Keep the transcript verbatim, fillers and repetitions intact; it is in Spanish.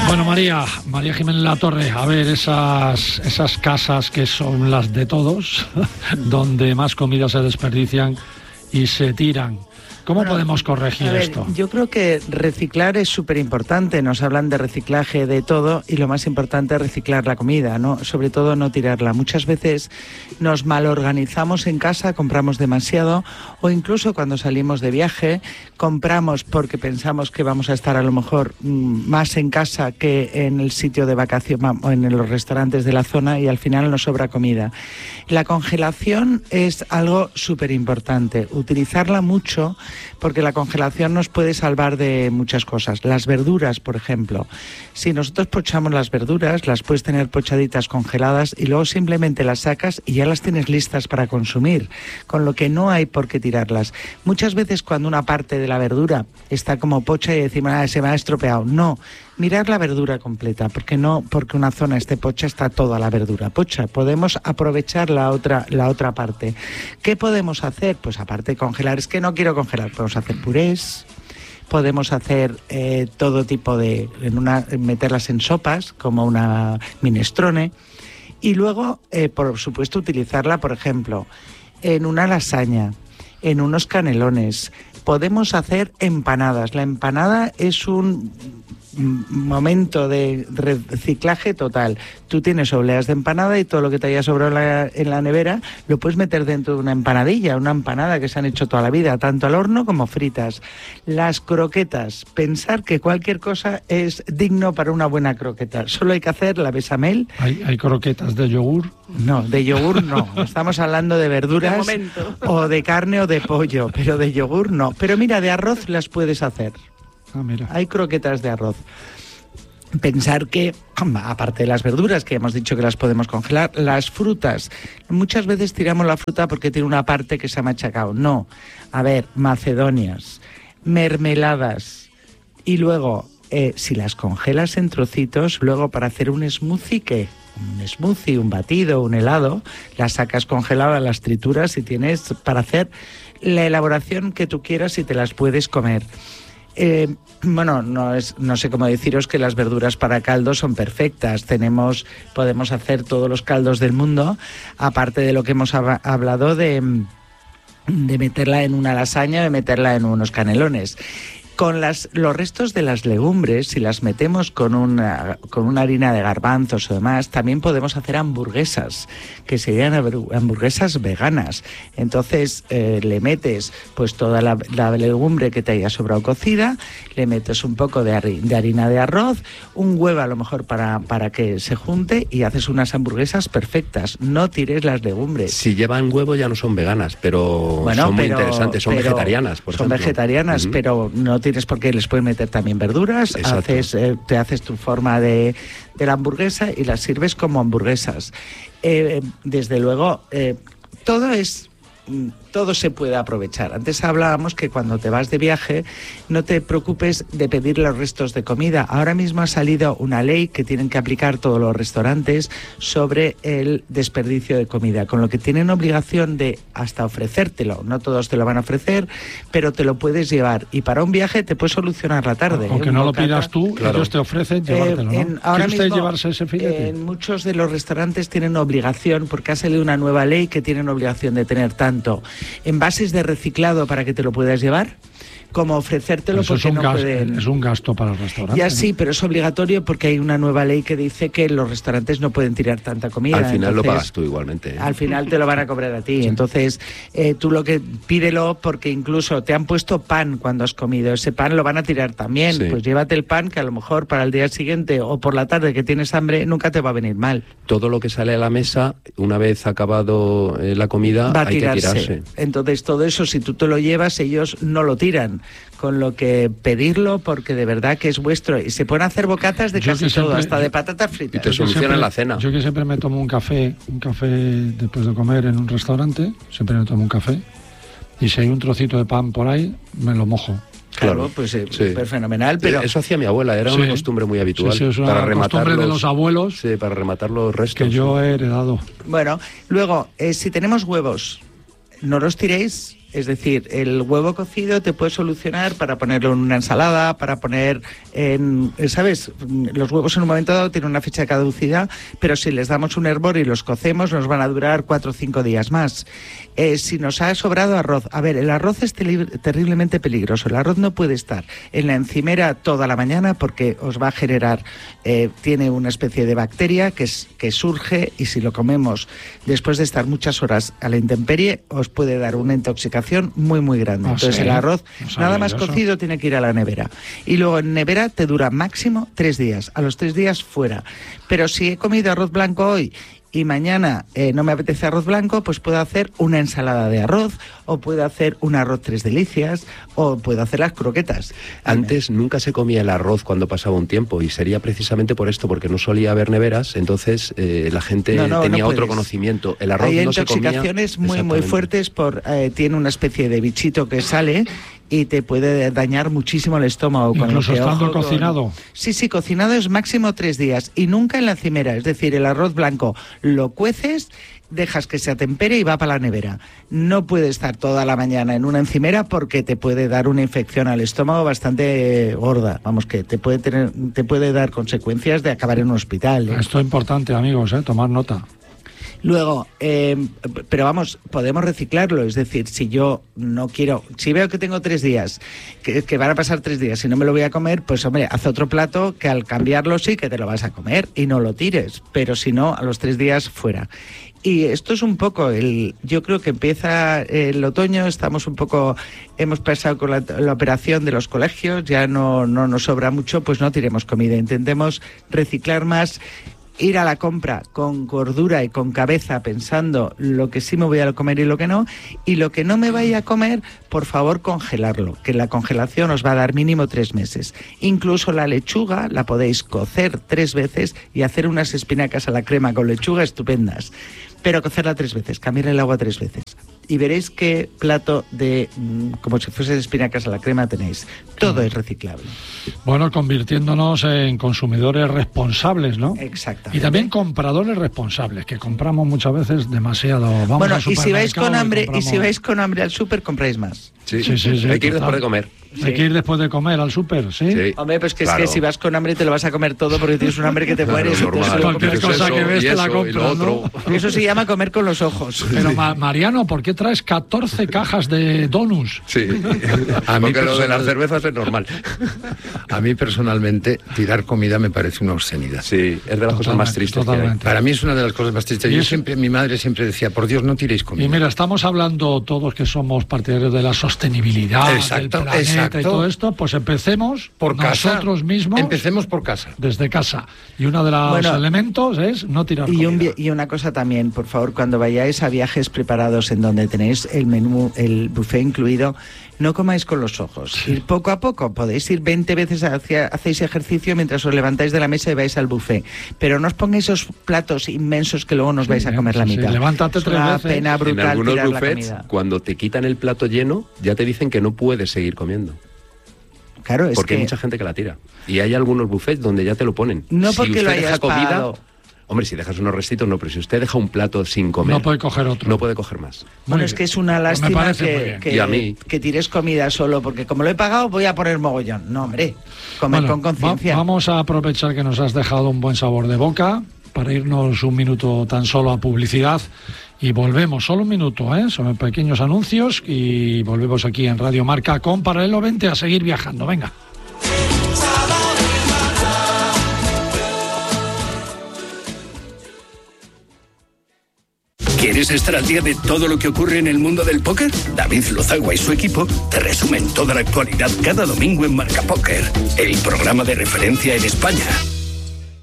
Bueno, María, María Jiménez Latorre, a ver, esas, esas casas que son las de todos, donde más comida se desperdician y se tiran. ¿Cómo bueno, podemos corregir a ver, esto? Yo creo que reciclar es súper importante. Nos hablan de reciclaje de todo y lo más importante es reciclar la comida, ¿no? Sobre todo no tirarla. Muchas veces nos malorganizamos en casa, compramos demasiado o incluso cuando salimos de viaje compramos porque pensamos que vamos a estar a lo mejor más en casa que en el sitio de vacación o en los restaurantes de la zona y al final nos sobra comida. La congelación es algo súper importante. Utilizarla mucho porque la congelación nos puede salvar de muchas cosas. Las verduras, por ejemplo. Si nosotros pochamos las verduras, las puedes tener pochaditas congeladas y luego simplemente las sacas y ya las tienes listas para consumir, con lo que no hay por qué tirarlas. Muchas veces cuando una parte de la verdura está como pocha y decimos, ah, se me ha estropeado. No, mirar la verdura completa, porque no porque una zona esté pocha está toda la verdura pocha. Podemos aprovechar la otra, la otra parte. ¿Qué podemos hacer? Pues aparte de congelar, es que no quiero congelar, podemos hacer purés, podemos hacer eh, todo tipo de, en una, meterlas en sopas, como una minestrone, y luego, eh, por supuesto, utilizarla, por ejemplo, en una lasaña, en unos canelones. Podemos hacer empanadas. La empanada es un momento de reciclaje total. Tú tienes obleas de empanada y todo lo que te haya sobrado en la, en la nevera lo puedes meter dentro de una empanadilla, una empanada que se han hecho toda la vida, tanto al horno como fritas. Las croquetas, pensar que cualquier cosa es digno para una buena croqueta. Solo hay que hacer la bechamel. ¿Hay, hay croquetas de yogur? No, de yogur no. Estamos hablando de verduras de o de carne o de pollo, pero de yogur no. Pero mira, de arroz las puedes hacer. Ah, mira. Hay croquetas de arroz. Pensar que, aparte de las verduras, que hemos dicho que las podemos congelar, las frutas, muchas veces tiramos la fruta porque tiene una parte que se ha machacado. No, a ver, macedonias, mermeladas, y luego, eh, si las congelas en trocitos, luego para hacer un smoothie, ¿qué? Un smoothie, un batido, un helado, las sacas congeladas, las trituras y tienes para hacer la elaboración que tú quieras y te las puedes comer. Eh, bueno, no es, no sé cómo deciros que las verduras para caldo son perfectas. Tenemos, podemos hacer todos los caldos del mundo, aparte de lo que hemos hab- hablado de, de meterla en una lasaña, de meterla en unos canelones. Con las, los restos de las legumbres, si las metemos con una, con una harina de garbanzos o demás, también podemos hacer hamburguesas, que serían hamburguesas veganas. Entonces eh, le metes pues toda la, la legumbre que te haya sobrado cocida, le metes un poco de, hari, de harina de arroz, un huevo a lo mejor para, para que se junte y haces unas hamburguesas perfectas. No tires las legumbres. Si llevan huevo ya no son veganas, pero bueno, son muy pero, interesantes, son pero vegetarianas, por son ejemplo. Son vegetarianas, uh-huh. Pero no tienes porque les puedes meter también verduras, haces, eh, te haces tu forma de, de la hamburguesa y las sirves como hamburguesas. Eh, desde luego, eh, todo es... todo se puede aprovechar. Antes hablábamos que cuando te vas de viaje no te preocupes de pedir los restos de comida. Ahora mismo ha salido una ley que tienen que aplicar todos los restaurantes sobre el desperdicio de comida, con lo que tienen obligación de hasta ofrecértelo. No todos te lo van a ofrecer, pero te lo puedes llevar. Y para un viaje te puedes solucionar la tarde. Aunque ¿eh? no bocata. Lo pidas tú, claro. Ellos te ofrecen llevártelo, eh, ¿no? en, ahora ¿Quiere usted mismo, llevarse ese filete? En muchos de los restaurantes tienen obligación, porque ha salido una nueva ley que tienen obligación de tener tanto envases de reciclado para que te lo puedas llevar, como ofrecértelo Eso porque es un no gasto, pueden... Es un gasto para el restaurante. Ya sí, pero es obligatorio porque hay una nueva ley que dice que los restaurantes no pueden tirar tanta comida. Al final entonces, lo pagas tú igualmente. ¿eh? Al final te lo van a cobrar a ti. Sí. Entonces, eh, tú lo que pídelo porque incluso te han puesto pan cuando has comido. Ese pan lo van a tirar también. Sí. Pues llévate el pan que a lo mejor para el día siguiente o por la tarde que tienes hambre nunca te va a venir mal. Todo lo que sale a la mesa, una vez acabado eh, la comida, va a hay tirarse. que tirarse. Entonces todo eso, si tú te lo llevas, ellos no lo tiran. Con lo que pedirlo porque de verdad que es vuestro. Y se pueden hacer bocatas de Yo casi que todo, siempre- hasta de patatas fritas. Y te Yo soluciona siempre- la cena. Yo que siempre me tomo un café, un café después de comer en un restaurante, siempre me tomo un café, y si hay un trocito de pan por ahí, me lo mojo. Claro, Claro, pues eh, sí. súper fenomenal, pero... Eso hacía mi abuela, era Sí. una costumbre muy habitual. Sí, sí, es una para rematar costumbre de los, los abuelos Sí, para rematar los restos. que yo he heredado. Bueno, luego, eh, si tenemos huevos, no los tiréis, Es decir, el huevo cocido te puede solucionar para ponerlo en una ensalada, para poner en, ¿sabes? Los huevos en un momento dado tienen una fecha de caducidad, pero si les damos un hervor y los cocemos, nos van a durar cuatro o cinco días más. Eh, si nos ha sobrado arroz, a ver, el arroz es teli- terriblemente peligroso. El arroz no puede estar en la encimera toda la mañana porque os va a generar, eh, tiene una especie de bacteria que, es, que surge, y si lo comemos después de estar muchas horas a la intemperie, os puede dar una intoxicación muy, muy grande. Ah, Entonces ¿sí? el arroz, No nada más eso. cocido, tiene que ir a la nevera. Y luego en nevera te dura máximo tres días. A los tres días fuera. Pero si he comido arroz blanco hoy y mañana eh, no me apetece arroz blanco, pues puedo hacer una ensalada de arroz, o puedo hacer un arroz tres delicias, o puedo hacer las croquetas. Antes nunca se comía el arroz cuando pasaba un tiempo, y sería precisamente por esto, porque no solía haber neveras, entonces eh, la gente No, no, tenía no otro puedes. conocimiento. El arroz Hay no se comía. intoxicaciones muy, muy Exactamente. fuertes, por eh, tiene una especie de bichito que sale y te puede dañar muchísimo el estómago. Con Incluso lo que, estando ojo, con- cocinado. Sí, sí, cocinado es máximo tres días y nunca en la encimera. Es decir, el arroz blanco lo cueces, dejas que se atempere y va para la nevera. No puede estar toda la mañana en una encimera porque te puede dar una infección al estómago bastante gorda. Vamos, que te puede tener, te puede dar consecuencias de acabar en un hospital, ¿eh? Esto es importante, amigos, ¿eh? Tomar nota. Luego, eh, pero vamos, podemos reciclarlo, es decir, si yo no quiero, si veo que tengo tres días, que, que van a pasar tres días y no me lo voy a comer, pues hombre, haz otro plato que al cambiarlo sí que te lo vas a comer y no lo tires, pero si no, a los tres días fuera. Y esto es un poco, el, yo creo que empieza el otoño, estamos un poco, hemos pasado con la, la operación de los colegios, ya no, no nos sobra mucho, pues no tiremos comida, intentemos reciclar más. Ir a la compra con gordura y con cabeza, pensando lo que sí me voy a comer y lo que no, y lo que no me vaya a comer, por favor, congelarlo, que la congelación os va a dar mínimo tres meses. Incluso la lechuga la podéis cocer tres veces y hacer unas espinacas a la crema con lechuga estupendas, pero cocerla tres veces, cambiar el agua tres veces. Y veréis qué plato de, mmm, como si fuese espinacas a la crema tenéis. Todo es reciclable. Bueno, convirtiéndonos en consumidores responsables, ¿no? Exactamente. Y también compradores responsables, que compramos muchas veces demasiado. Vamos Bueno, al y si vais con supermercado hambre, y compramos- si vais con hambre al súper, compráis más. Sí, Sí, sí, sí, hay que ir total. después de comer. Hay que ir después de comer al súper, ¿sí? Sí. Hombre, pues que Claro. es que si vas con hambre te lo vas a comer todo porque tienes un hambre que te Claro, mueres. normal. entonces lo Cualquier comes cosa todo. que ves y te la eso, y lo compras, ¿no? otro. Eso se llama comer con los ojos. Pero Ma- Mariano, ¿por qué traes catorce cajas de donuts? Sí, A mí porque lo de personal- las cervezas es normal. A mí personalmente tirar comida me parece una obscenidad. Sí, es de las cosas más Totalmente, tristes que hay. totalmente. Para mí es una de las cosas más tristes. Y Yo eso- siempre, mi madre siempre decía, por Dios, no tiréis comida. Y mira, estamos hablando todos que somos partidarios de la sostenibilidad, Exacto, del planeta exacto. y todo esto, pues empecemos por casa. nosotros mismos, Empecemos por casa. desde casa. Y uno de los Bueno, elementos es no tirar Y, un comida. vi- y una cosa también, por favor, cuando vayáis a viajes preparados en donde tenéis el menú, el buffet incluido, no comáis con los ojos. Ir poco a poco. Podéis ir veinte veces hacia, hacéis ejercicio mientras os levantáis de la mesa y vais al buffet. Pero no os pongáis esos platos inmensos que luego nos vais a comer la sí, sí. mitad. Levántate es tres una veces. pena En brutal algunos tirar la buffets, comida. cuando te quitan el plato lleno, ya te dicen que no puedes seguir comiendo. Claro, es Porque que hay mucha gente que la tira. Y hay algunos buffets donde ya te lo ponen. no Si porque usted lo deja hayas comida, pagado. hombre, si dejas unos restitos, no, pero si usted deja un plato sin comer, No puede coger otro. no puede coger más. Bueno, Muy es bien. que es una Pues me lástima parece muy que, bien. que, Y a mí. que tires comida solo, porque como lo he pagado voy a poner mogollón. No, hombre, comer Bueno, con conciencia. va- vamos a aprovechar que nos has dejado un buen sabor de boca para irnos un minuto tan solo a publicidad y volvemos, solo un minuto, ¿eh? Son pequeños anuncios y volvemos aquí en Radio Marca con Paralelo veinte a seguir viajando. Venga. ¿Quieres estar al día de todo lo que ocurre en el mundo del póker? David Lozagua y su equipo te resumen toda la actualidad cada domingo en Marca Póker, el programa de referencia en España.